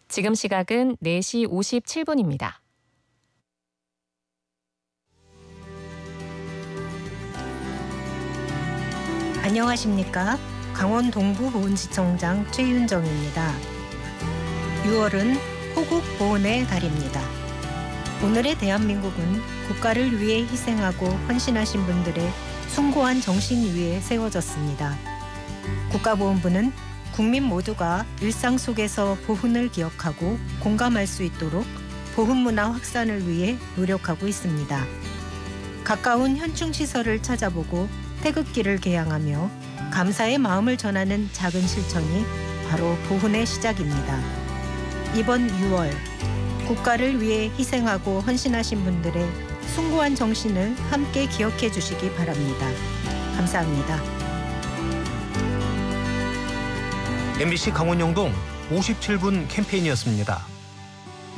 지금 시각은 4시 57분입니다. 안녕하십니까? 강원 동부보훈지청장 최윤정입니다. 6월은 호국보훈의 달입니다. 오늘의 대한민국은 국가를 위해 희생하고 헌신하신 분들의 숭고한 정신 위에 세워졌습니다. 국가보훈부는 국민 모두가 일상 속에서 보훈을 기억하고 공감할 수 있도록 보훈문화 확산을 위해 노력하고 있습니다. 가까운 현충시설을 찾아보고 태극기를 개양하며 감사의 마음을 전하는 작은 실천이 바로 보훈의 시작입니다. 이번 6월 국가를 위해 희생하고 헌신하신 분들의 숭고한 정신을 함께 기억해 주시기 바랍니다. 감사합니다. MBC 강원영동 57분 캠페인이었습니다.